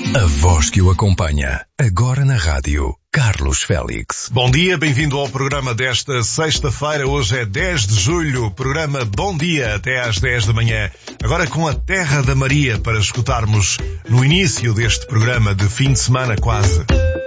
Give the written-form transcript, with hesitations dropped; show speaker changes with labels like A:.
A: A voz que o acompanha, agora na rádio, Carlos Félix.
B: Bom dia, bem-vindo ao programa desta sexta-feira. Hoje é 10 de julho, programa Bom Dia até às 10 da manhã. Agora com a Terra da Maria para escutarmos no início deste programa de fim de semana quase.